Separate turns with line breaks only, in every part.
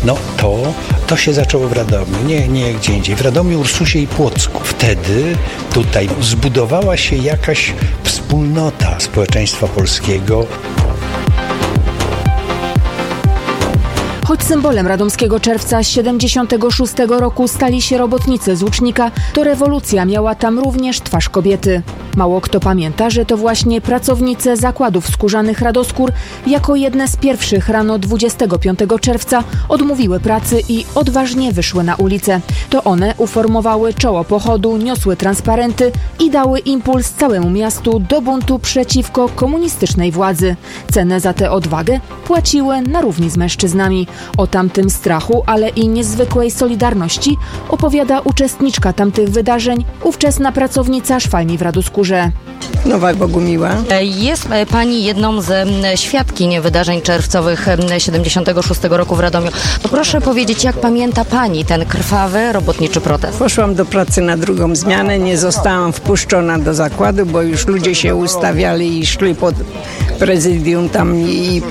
No to się zaczęło w Radomiu, nie gdzie indziej. W Radomiu, Ursusie i Płocku. Wtedy tutaj zbudowała się jakaś wspólnota społeczeństwa polskiego.
Choć symbolem radomskiego czerwca 76 roku stali się robotnicy z Łucznika, to rewolucja miała tam również twarz kobiety. Mało kto pamięta, że to właśnie pracownice zakładów skórzanych Radoskór jako jedne z pierwszych rano 25 czerwca odmówiły pracy i odważnie wyszły na ulicę. To one uformowały czoło pochodu, niosły transparenty i dały impuls całemu miastu do buntu przeciwko komunistycznej władzy. Cenę za tę odwagę płaciły na równi z mężczyznami. O tamtym strachu, ale i niezwykłej solidarności opowiada uczestniczka tamtych wydarzeń, ówczesna pracownica szwalni w Radoskórze.
Nowa Bogumiła.
Jest pani jedną z świadkiń wydarzeń czerwcowych 76 roku w Radomiu. To proszę powiedzieć, jak pamięta pani ten krwawy robotniczy protest?
Poszłam do pracy na drugą zmianę, nie zostałam wpuszczona do zakładu, bo już ludzie się ustawiali i szli pod prezydium tam i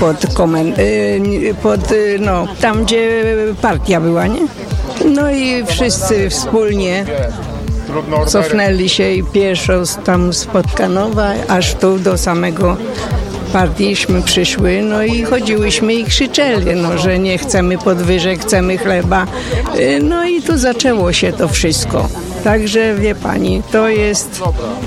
tam gdzie partia była, nie? No i wszyscy wspólnie cofnęli się i pieszo tam z Podkanowa, aż tu do samego partiiśmy przyszły, no i chodziłyśmy i krzyczeli, że nie chcemy podwyżek, chcemy chleba. No i tu zaczęło się to wszystko. Także wie pani, to jest...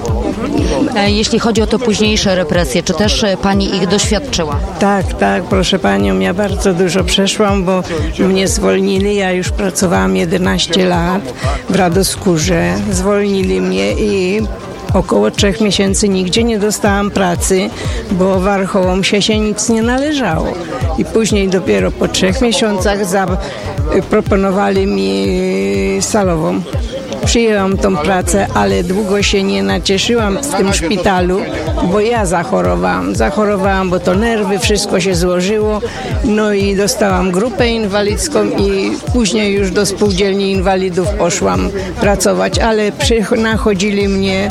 Jeśli chodzi o to późniejsze represje, czy też pani ich doświadczyła?
Tak, proszę panią, ja bardzo dużo przeszłam, bo mnie zwolnili, ja już pracowałam 11 lat w Radoskórze, zwolnili mnie i około 3 miesięcy nigdzie nie dostałam pracy, bo warchołom się nic nie należało. I później dopiero po 3 miesiącach proponowali mi salową. Przyjęłam tą pracę, ale długo się nie nacieszyłam w tym szpitalu, bo ja zachorowałam, bo to nerwy, wszystko się złożyło, no i dostałam grupę inwalidzką i później już do spółdzielni inwalidów poszłam pracować, ale nachodzili mnie,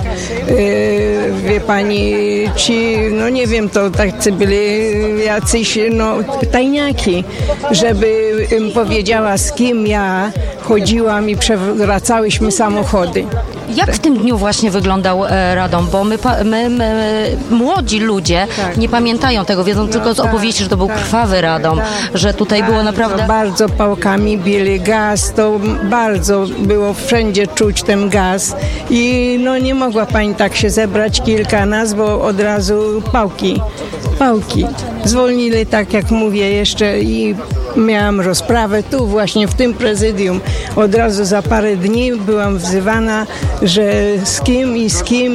wie pani, ci, nie wiem, to tacy byli jacyś, tajniaki, żeby im powiedziała, z kim ja chodziłam i przewracałyśmy samochody.
Jak w tym dniu właśnie wyglądał Radom? Bo my młodzi ludzie nie pamiętają tego, wiedzą tylko z opowieści, że to był krwawy Radom, że tutaj było naprawdę...
Bardzo pałkami bili, gaz, to bardzo było wszędzie czuć ten gaz i nie mogła pani tak się zebrać kilka nas, bo od razu pałki. Zwolnili, tak jak mówię, jeszcze i miałam rozprawę tu właśnie w tym prezydium. Od razu za parę dni byłam wzywana, że z kim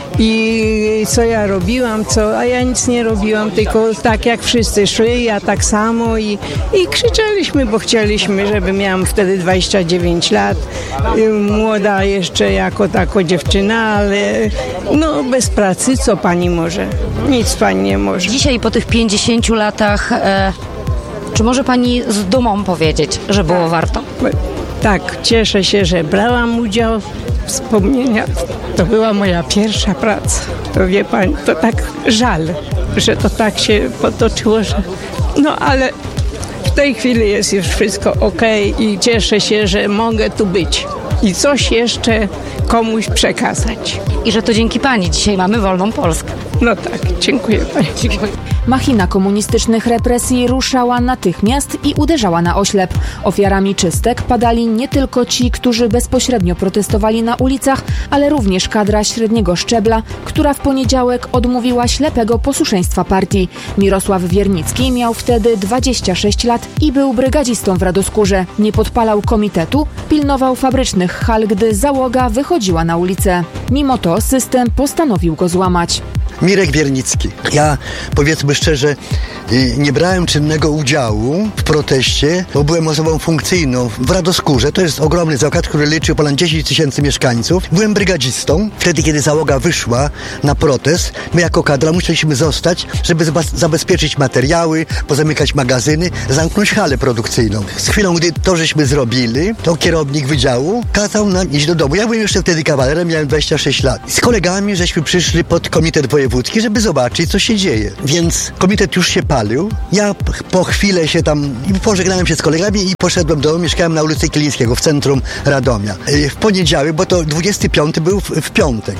i co ja robiłam, a ja nic nie robiłam, tylko tak jak wszyscy szli, ja tak samo i krzyczeliśmy, bo chcieliśmy, żeby miałam wtedy 29 lat, młoda jeszcze jako dziewczyna, ale bez pracy co pani może? Nic pani nie może.
Dzisiaj po tych 50 latach czy może pani z dumą powiedzieć, że było warto?
Tak, cieszę się, że brałam udział. Wspomnienia, to była moja pierwsza praca. To wie pani, to tak żal, że to tak się potoczyło, że... ale w tej chwili jest już wszystko okej i cieszę się, że mogę tu być i coś jeszcze komuś przekazać.
I że to dzięki pani dzisiaj mamy wolną Polskę.
Tak, dziękuję pani.
Machina komunistycznych represji ruszała natychmiast i uderzała na oślep. Ofiarami czystek padali nie tylko ci, którzy bezpośrednio protestowali na ulicach, ale również kadra średniego szczebla, która w poniedziałek odmówiła ślepego posłuszeństwa partii. Mirosław Wiernicki miał wtedy 26 lat i był brygadzistą w Radoskórze. Nie podpalał komitetu, pilnował fabrycznych hal, gdy załoga wychodziła na ulicę. Mimo to system postanowił go złamać.
Mirek Wiernicki. Ja, powiedzmy szczerze, nie brałem czynnego udziału w proteście, bo byłem osobą funkcyjną w Radoskórze. To jest ogromny zakład, który liczył ponad 10 000 mieszkańców. Byłem brygadzistą. Wtedy, kiedy załoga wyszła na protest, my jako kadra musieliśmy zostać, żeby zabezpieczyć materiały, pozamykać magazyny, zamknąć halę produkcyjną. Z chwilą, gdy to żeśmy zrobili, to kierownik wydziału kazał nam iść do domu. Ja byłem jeszcze wtedy kawalerem, miałem 26 lat. Z kolegami żeśmy przyszli pod komitet wojewódzki, żeby zobaczyć, co się dzieje. Więc komitet już się zapalił. Ja po chwilę się tam pożegnałem się z kolegami i poszedłem do domu. Mieszkałem na ulicy Kilińskiego w centrum Radomia. W poniedziałek, bo to 25 był w piątek.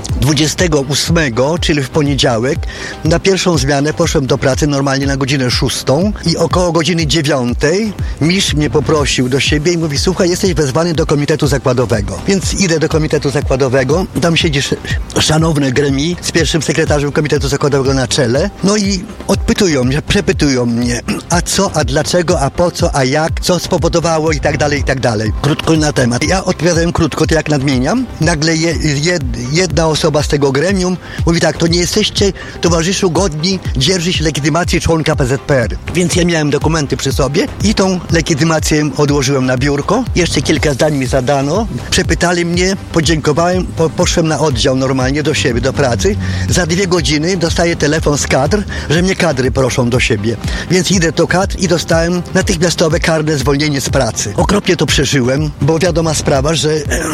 28, czyli w poniedziałek, na pierwszą zmianę poszedłem do pracy normalnie na godzinę 6 i około godziny 9 mistrz mnie poprosił do siebie i mówi: słuchaj, jesteś wezwany do komitetu zakładowego. Więc idę do komitetu zakładowego. Tam siedzi szanowne gremi z pierwszym sekretarzem komitetu zakładowego na czele. No i odpytują mnie, przepytują mnie, a co, a dlaczego, a po co, a jak, co spowodowało i tak dalej, i tak dalej. Krótko na temat. Ja odpowiadałem krótko, to jak nadmieniam. Nagle jedna osoba z tego gremium mówi tak: to nie jesteście, towarzyszu, godni dzierżyć legitymacji członka PZPR. Więc ja miałem dokumenty przy sobie i tą legitymację odłożyłem na biurko. Jeszcze kilka zdań mi zadano. Przepytali mnie, podziękowałem, poszłem na oddział normalnie do siebie, do pracy. Za 2 godziny dostaję telefon z kadr, że mnie kadry proszą do siebie. Więc idę do kadr i dostałem natychmiastowe karne zwolnienie z pracy. Okropnie to przeżyłem, bo wiadoma sprawa, że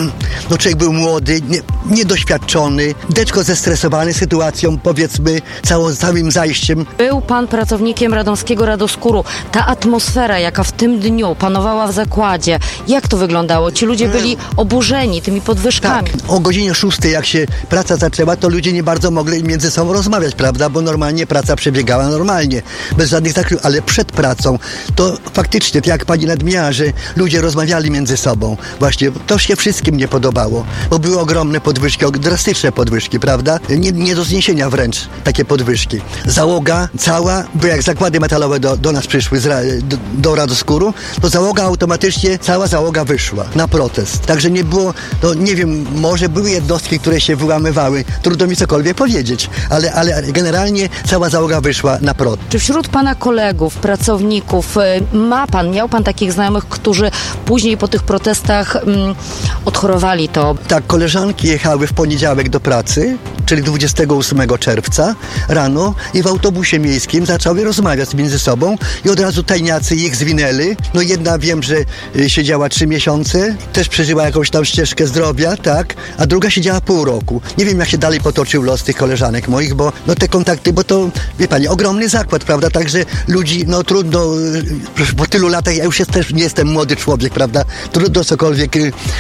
no człowiek był młody, niedoświadczony, deczko zestresowany sytuacją, powiedzmy, całym zajściem.
Był pan pracownikiem radomskiego Radoskóru. Ta atmosfera, jaka w tym dniu panowała w zakładzie, jak to wyglądało? Ci ludzie byli oburzeni tymi podwyżkami.
Tak, o godzinie 6, jak się praca zaczęła, to ludzie nie bardzo mogli między sobą rozmawiać, prawda? Bo normalnie praca przebiegała normalnie, bez żadnych zakrytów, ale przed pracą to faktycznie, jak pani nadmieniała, że ludzie rozmawiali między sobą. Właśnie to się wszystkim nie podobało, bo były ogromne podwyżki, drastyczne podwyżki, prawda? Nie do zniesienia wręcz takie podwyżki. Załoga cała, bo jak zakłady metalowe do nas przyszły do Radoskóru, to załoga automatycznie, cała załoga wyszła na protest. Także nie było, no nie wiem, może były jednostki, które się wyłamywały, trudno mi cokolwiek powiedzieć, ale generalnie cała załoga wyszła na protest.
Czy wśród pana kolegów, pracowników miał pan takich znajomych, którzy później po tych protestach odchorowali to?
Tak, koleżanki jechały w poniedziałek do pracy, czyli 28 czerwca rano i w autobusie miejskim zaczęły rozmawiać między sobą i od razu tajniacy ich zwinęli. No jedna wiem, że siedziała 3 miesiące, też przeżyła jakąś tam ścieżkę zdrowia, tak, a druga siedziała pół roku. Nie wiem, jak się dalej potoczył los tych koleżanek moich, bo no te kontakty, bo to, wie pani, ogromny zakład, prawda, także ludzi, no trudno, po tylu latach, ja już też nie jestem młody człowiek, prawda, trudno cokolwiek,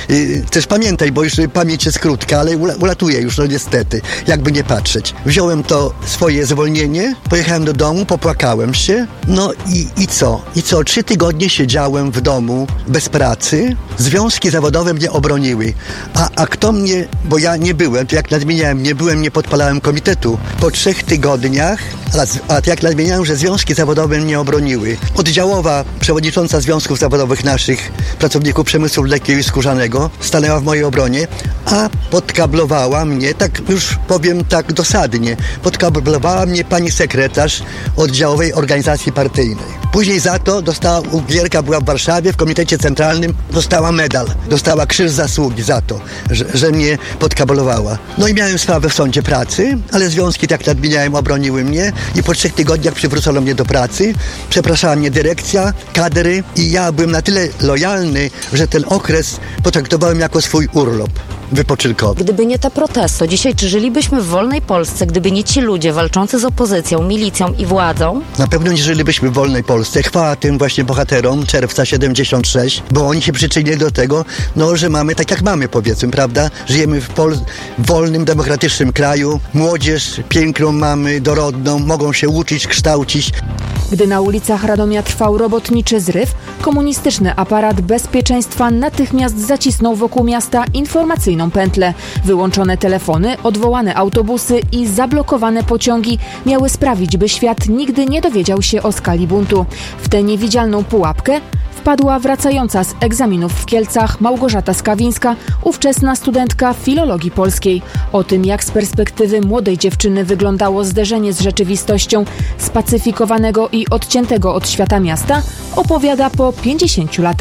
też pamiętaj, bo już pamięć jest krótka, ale ulatuje już, no niestety, jakby nie patrzeć. Wziąłem to swoje zwolnienie, pojechałem do domu, popłakałem się, no i co? 3 tygodnie siedziałem w domu bez pracy, związki zawodowe mnie obroniły, a kto mnie, bo ja nie byłem, to jak nadmieniałem, nie podpalałem komitetu, po 3 tygodniach, a jak nadmieniałem, że związki zawodowe mnie obroniły. Oddziałowa przewodnicząca związków zawodowych naszych pracowników przemysłu lekkiego i skórzanego stanęła w mojej obronie, a podkablowała mnie, tak już powiem tak dosadnie, podkablowała mnie pani sekretarz oddziałowej organizacji partyjnej. Później za to dostała, Gierka była w Warszawie, w Komitecie Centralnym, dostała medal, dostała krzyż zasługi za to, że mnie podkablowała. No i miałem sprawę w sądzie pracy, ale związki, tak nadmieniałem, obroniły mnie i po 3 tygodniach przywrócono mnie do pracy. Przepraszała mnie dyrekcja, kadry i ja byłem na tyle lojalny, że ten okres potraktowałem jako swój urlop wypoczynkowy.
Gdyby nie te protesty, dzisiaj czy żylibyśmy w wolnej Polsce, gdyby nie ci ludzie walczący z opozycją, milicją i władzą?
Na pewno nie żylibyśmy w wolnej Polsce. Chwała tym właśnie bohaterom czerwca 76, bo oni się przyczynili do tego, no, że mamy tak jak mamy, powiedzmy, prawda? Żyjemy w wolnym, demokratycznym kraju. Młodzież piękną mamy, dorodną, mogą się uczyć, kształcić.
Gdy na ulicach Radomia trwał robotniczy zryw, komunistyczny aparat bezpieczeństwa natychmiast zacisnął wokół miasta informacyjną pętlę. Wyłączone telefony, odwołane autobusy i zablokowane pociągi miały sprawić, by świat nigdy nie dowiedział się o skali buntu. W tę niewidzialną pułapkę wpadła wracająca z egzaminów w Kielcach Małgorzata Skawińska, ówczesna studentka filologii polskiej. O tym, jak z perspektywy młodej dziewczyny wyglądało zderzenie z rzeczywistością spacyfikowanego i odciętego od świata miasta, opowiada po 50 latach.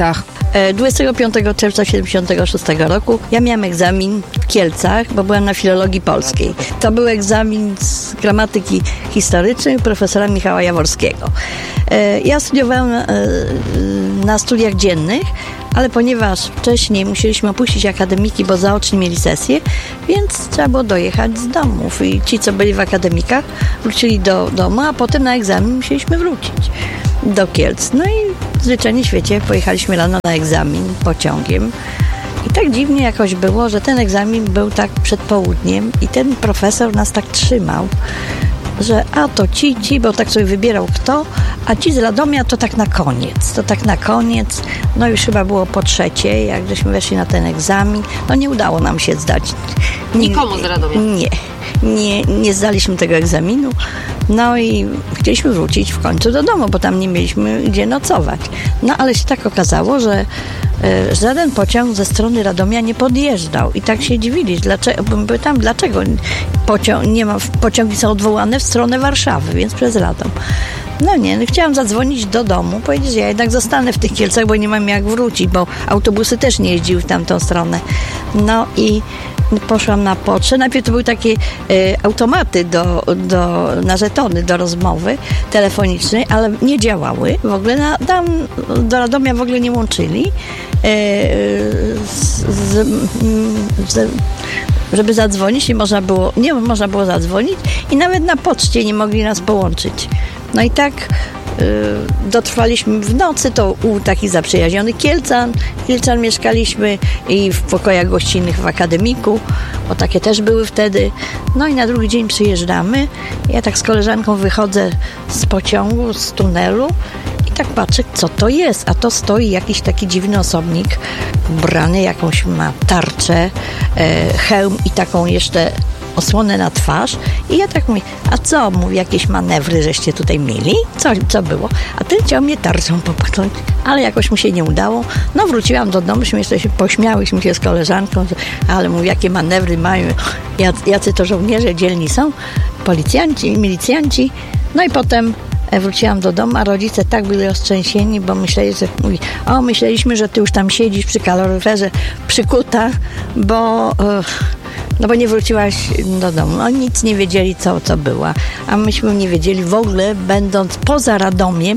25 czerwca 76 roku ja miałam egzamin w Kielcach, bo byłam na filologii polskiej. To był egzamin z gramatyki historycznej profesora Michała Jaworskiego. Ja studiowałam na studiach dziennych, ale ponieważ wcześniej musieliśmy opuścić akademiki, bo zaocznie mieli sesję, więc trzeba było dojechać z domów i ci, co byli w akademikach, wrócili do domu, a potem na egzamin musieliśmy wrócić do Kielc. No i zwyczajnie w świecie pojechaliśmy rano na egzamin pociągiem i tak dziwnie jakoś było, że ten egzamin był tak przed południem i ten profesor nas tak trzymał, że a to ci, bo tak sobie wybierał kto, a ci z Radomia to tak na koniec, no już chyba było po trzeciej, jak żeśmy weszli na ten egzamin, no nie udało nam się zdać.
Nikomu z Radomia?
Nie zdaliśmy tego egzaminu, no i chcieliśmy wrócić w końcu do domu, bo tam nie mieliśmy gdzie nocować. No ale się tak okazało, że żaden pociąg ze strony Radomia nie podjeżdżał i tak się dziwili, dlaczego pociągi są odwołane w stronę Warszawy, więc przez Radom. No chciałam zadzwonić do domu, powiedzieć, że ja jednak zostanę w tych Kielcach, bo nie mam jak wrócić, bo autobusy też nie jeździły w tamtą stronę. No i poszłam na pocztę. Najpierw to były takie automaty na żetony do rozmowy telefonicznej, ale nie działały. W ogóle tam do Radomia w ogóle nie łączyli. Żeby zadzwonić, nie można było zadzwonić i nawet na poczcie nie mogli nas połączyć. No i tak dotrwaliśmy w nocy, to u takich zaprzyjaźnionych Kielczan mieszkaliśmy i w pokojach gościnnych w akademiku, bo takie też były wtedy. No i na drugi dzień przyjeżdżamy. Ja tak z koleżanką wychodzę z pociągu, z tunelu i tak patrzę, co to jest, a to stoi jakiś taki dziwny osobnik, ubrany, jakąś ma tarczę, hełm i taką jeszcze osłonę na twarz i ja tak mówię, a co, mówi, jakieś manewry żeście tutaj mieli? Co było? A ten chciał mnie tarczą popchnąć, ale jakoś mu się nie udało. No wróciłam do domu, myśmy jeszcze się pośmiałyśmy się z koleżanką, ale mówi, jakie manewry mają, jacy to żołnierze dzielni są, policjanci, milicjanci. No i potem wróciłam do domu, a rodzice tak byli roztrzęsieni, bo myśleliśmy, że ty już tam siedzisz przy kaloryferze przykuta, bo nie wróciłaś do domu. Oni nic nie wiedzieli, co była. A myśmy nie wiedzieli w ogóle, będąc poza Radomiem,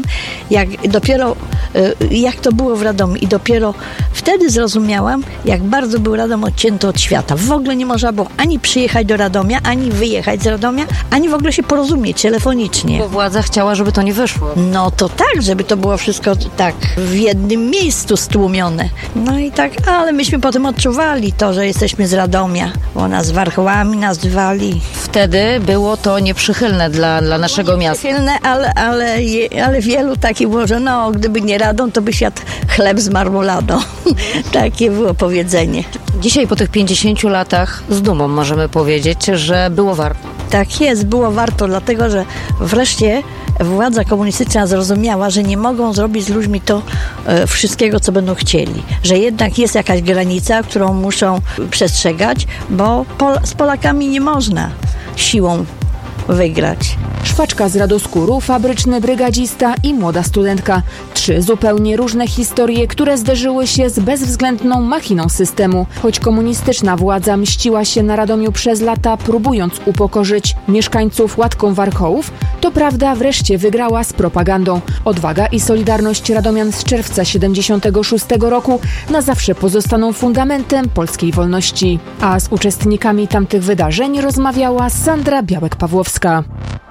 jak to było w Radomiu. I dopiero wtedy zrozumiałam, jak bardzo był Radom odcięty od świata. W ogóle nie można było ani przyjechać do Radomia, ani wyjechać z Radomia, ani w ogóle się porozumieć telefonicznie.
Bo władza chciała, żeby to nie wyszło.
No to tak, żeby to było wszystko tak w jednym miejscu stłumione. No i tak, ale myśmy potem odczuwali to, że jesteśmy z Radomia, bo nas warchołami nazywali.
Wtedy było to nieprzychylne dla naszego miasta.
Nieprzychylne, ale wielu takich było, że gdyby nie Radom, to byś jadł chleb z marmoladą. Takie było powiedzenie.
Dzisiaj po tych 50 latach z dumą możemy powiedzieć, że było warto.
Tak jest, było warto, dlatego że wreszcie władza komunistyczna zrozumiała, że nie mogą zrobić z ludźmi to wszystkiego, co będą chcieli. Że jednak jest jakaś granica, którą muszą przestrzegać, bo z Polakami nie można siłą wygrać.
Szwaczka z Radoskóru, fabryczny brygadzista i młoda studentka. 3 zupełnie różne historie, które zderzyły się z bezwzględną machiną systemu. Choć komunistyczna władza mściła się na Radomiu przez lata, próbując upokorzyć mieszkańców łatką warchołów, to prawda wreszcie wygrała z propagandą. Odwaga i solidarność radomian z czerwca 76 roku na zawsze pozostaną fundamentem polskiej wolności. A z uczestnikami tamtych wydarzeń rozmawiała Sandra Białek-Pawłowska.